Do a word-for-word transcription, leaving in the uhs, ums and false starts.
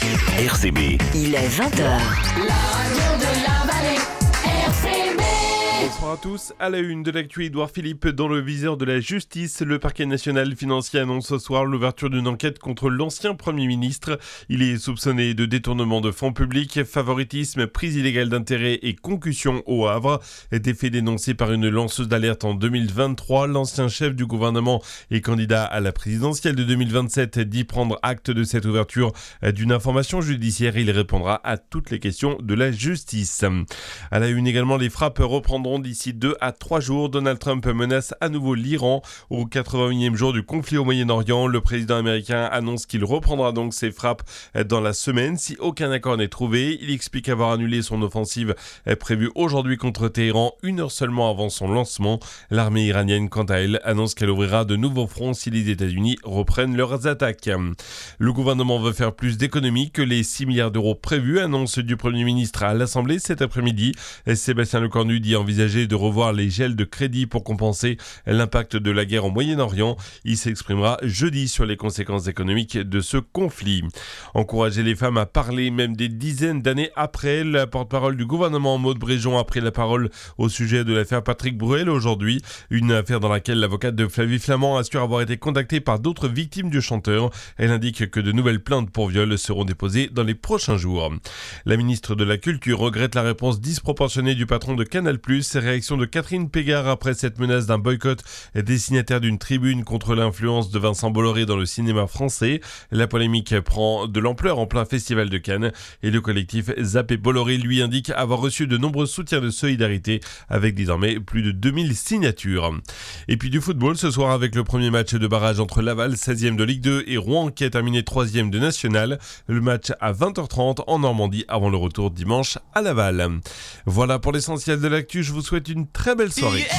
R C B. Il est vingt heures. La radio de la vallée, R C B. Bonsoir à tous. À la une de l'actu, Édouard Philippe dans le viseur de la justice. Le parquet national financier annonce ce soir l'ouverture d'une enquête contre l'ancien Premier ministre. Il est soupçonné de détournement de fonds publics, favoritisme, prise illégale d'intérêt et concussion au Havre. Des faits dénoncés par une lanceuse d'alerte en deux mille vingt-trois. L'ancien chef du gouvernement et candidat à la présidentielle de deux mille vingt-sept dit prendre acte de cette ouverture d'une information judiciaire. Il répondra à toutes les questions de la justice. À la une également, les frappes reprendront d'ici deux à trois jours. Donald Trump menace à nouveau l'Iran. Au quatre-vingt-unième jour du conflit au Moyen-Orient, le président américain annonce qu'il reprendra donc ses frappes dans la semaine si aucun accord n'est trouvé. Il explique avoir annulé son offensive prévue aujourd'hui contre Téhéran une heure seulement avant son lancement. L'armée iranienne, quant à elle, annonce qu'elle ouvrira de nouveaux fronts si les États-Unis reprennent leurs attaques. Le gouvernement veut faire plus d'économies que les six milliards d'euros prévus, annonce du Premier ministre à l'Assemblée cet après-midi. Sébastien Lecornu dit envisager de revoir les gels de crédit pour compenser l'impact de la guerre au Moyen-Orient. Il s'exprimera jeudi sur les conséquences économiques de ce conflit. Encourager les femmes à parler même des dizaines d'années après, la porte-parole du gouvernement Maud Bréjon a pris la parole au sujet de l'affaire Patrick Bruel aujourd'hui. Une affaire dans laquelle l'avocate de Flavie Flament assure avoir été contactée par d'autres victimes du chanteur. Elle indique que de nouvelles plaintes pour viol seront déposées dans les prochains jours. La ministre de la Culture regrette la réponse disproportionnée du patron de Canal+. Réaction de Catherine Pégard après cette menace d'un boycott destinataire d'une tribune contre l'influence de Vincent Bolloré dans le cinéma français. La polémique prend de l'ampleur en plein festival de Cannes et le collectif Zappé Bolloré lui indique avoir reçu de nombreux soutiens de solidarité avec désormais plus de deux mille signatures. Et puis du football ce soir avec le premier match de barrage entre Laval, seizième de Ligue deux, et Rouen qui a terminé troisième de National. Le match à vingt heures trente en Normandie avant le retour dimanche à Laval. Voilà pour l'essentiel de l'actu, je vous souhaite une très belle soirée.